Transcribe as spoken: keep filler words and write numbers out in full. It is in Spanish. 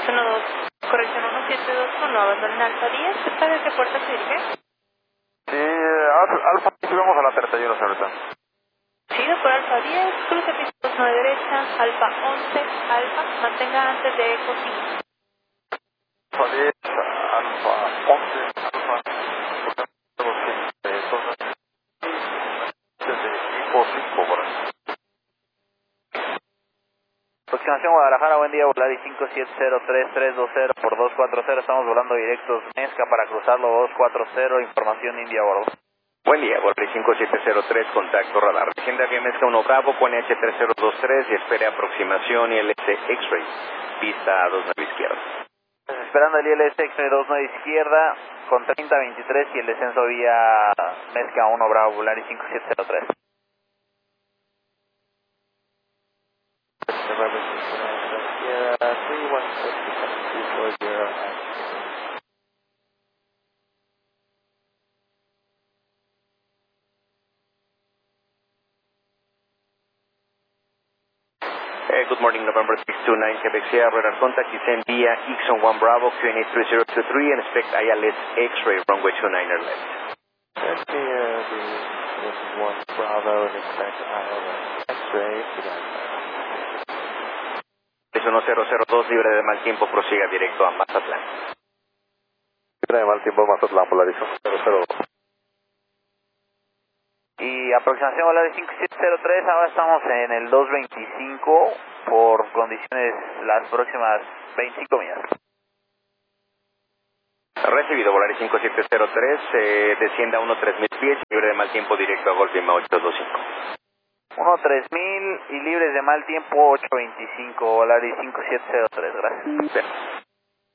uno dos, corrección uno siete dos uno, abandonen Alfa diez, ¿sabe a qué puerta se dirige? Sí, Alfa, Alfa, sí, vamos a la treinta y uno, señorita. Sigo por Alfa diez, cruce piso dos nueve derecha, Alfa once, Alfa, mantenga antes de Eco cinco. Alfa diez, Alfa once, Alfa, desde Eco cinco, por ahí. Aproximación Guadalajara, buen día, Volaris cinco siete cero tres tres dos cero por dos cuatro cero, estamos volando directos Mezca para cruzarlo dos cuatro cero, información India a bordo. Buen día, Volaris cinco siete cero tres, contacto radar. Descienda vía Mezca uno Bravo con H tres cero dos tres y espere aproximación I L S X-Ray, pista dos nueve izquierda. Esperando el I L S X-Ray dos nueve izquierda con treinta veintitrés y el descenso vía Mezca uno Bravo, Volaris cinco siete cero tres. Uh, good morning, November six two nine, Quebec Sierra, radar contact, descend via Ixon one Bravo, Q N A three zero two three, and expect I L S X-Ray, runway two niner left. That's the, uh, the one Bravo and expect I L S X-Ray to that. Es uno cero cero dos, libre de mal tiempo, prosiga directo a Mazatlán. Libre de mal tiempo, Mazatlán, Volaris uno cero cero dos. Y aproximación Volaris cinco siete cero tres, ahora estamos en el dos veinticinco por condiciones las próximas veinticinco millas. Recibido, Volaris cinco siete cero tres, eh, descienda a uno tres mil pies, libre de mal tiempo, directo a Golf Lima ocho dos cinco. uno tres mil y libres de mal tiempo ocho veinticinco, Volaris cinco siete cero tres, gracias. Sí.